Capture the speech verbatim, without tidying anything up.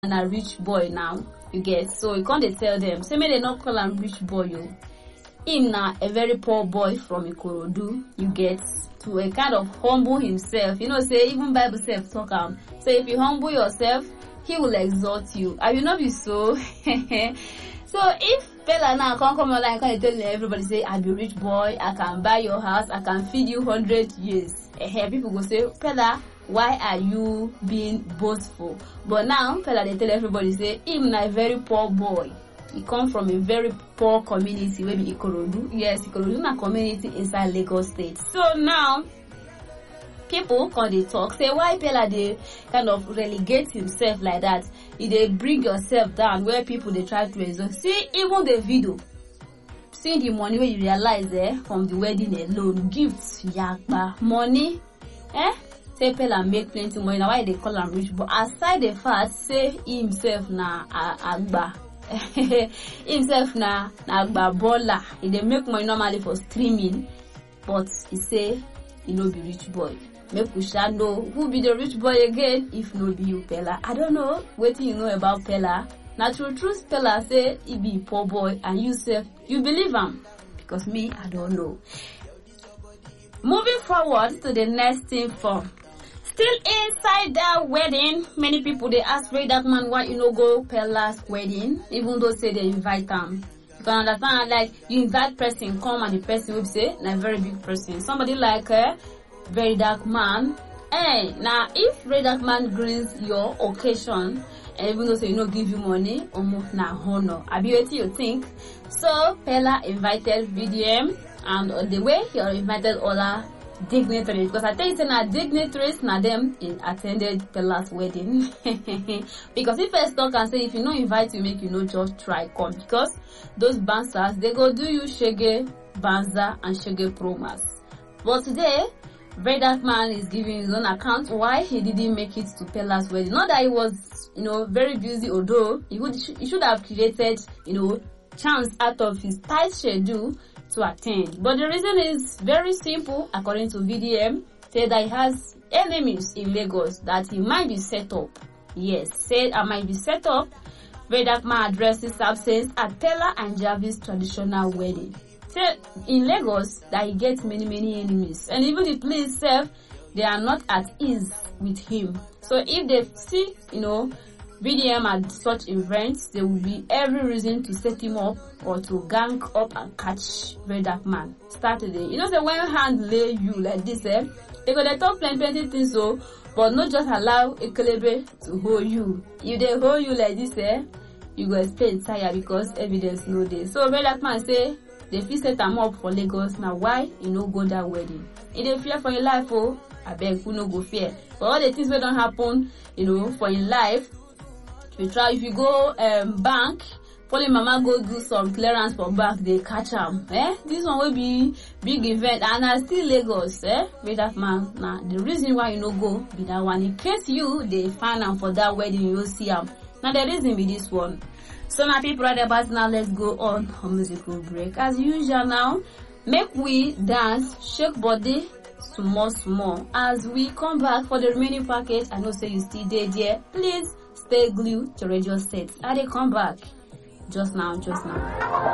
and a rich boy now, you get. So you can't tell them, say, may they not call him rich boy, you. Him na a very poor boy from Ikorodu, you get, to a kind of humble himself. You know, say, even Bible self talk am. Say, if you humble yourself, he will exalt you. I will not be so. So if Pella now can't come online, can tell everybody, say, I be rich boy, I can buy your house, I can feed you hundred years. Eh, people go say, Pella, why are you being boastful? But now Pella they tell everybody, say, him na a very poor boy. He come from a very poor community, maybe Ikorodu. Yes, Ikorodu na community inside Lagos State. So now people come they talk, say why Pella they kind of relegate himself like that. If they bring yourself down where people they try to exalt. See even the video. See the money where you realize eh from the wedding alone, gifts, yakba, money, eh? Say Pella make plenty money. Now why they call him rich? But aside the fact, say himself na agba. Himself na na agba baller. He dey make money normally for streaming, but he say he no be rich boy. Make we shall know who be the rich boy again if no be you, Pella. I don't know what you know about Pella. Now true truth Pella say he be poor boy and you say you believe him, because me I don't know. Moving forward to the next thing for still inside that wedding, many people they ask Ray that man why you no go Pella's wedding, even though say they invite him. You can understand, like you invite person come and the person will say na very big person. Somebody like a uh, very dark man. Hey, now if very dark man greets your occasion, and even though say you no give you money, almost na honor. I be what you think. So Pella invited V D M, and uh, the way he invited other dignitaries, because I tell you, say na dignitaries na them in attended Pella's wedding. Because if first talk and say if you no invite you, make you no just try come, because those bouncers they go do you shege banza and shege promas. But today, very dark man is giving his own account why he didn't make it to Pella's wedding. Not that he was, you know, very busy, although he would he should have created, you know, chance out of his tight schedule to attend. But the reason is very simple, according to V D M, said that he has enemies in Lagos, that he might be set up. Yes, said I might be set up. Very dark man addresses absence at Pella and Jarvis traditional wedding. Said in Lagos that he gets many many enemies, and even the police self, they are not at ease with him. So if they see, you know, V D M at such events, there will be every reason to set him up or to gang up and catch very dark man. Start today. You know, say when hand lay you like this, eh? They go they talk plenty plenty things, so but not just allow a kelebe to hold you. If they hold you like this, eh, you go explain tire because evidence no dey. So very dark man say they fit set him up for Lagos. Now why you no go that wedding? If they fear for your life, oh, I beg you no go fear. But all the things that don't happen, you know, for your life. If you try, if you go um bank, probably mama go do some clearance for bank, they catch him. Eh, this one will be big event, and I still Lagos. Eh, with that man. Now the reason why you no go be that one. In case you they find am for that wedding, you will see him. Now the reason be this one. So my people right about now, let's go on a musical break. As usual now, make we dance, shake body small small. As we come back for the remaining package, I know say you still there there. Please stay glued to radio set. I they come back just now, just now.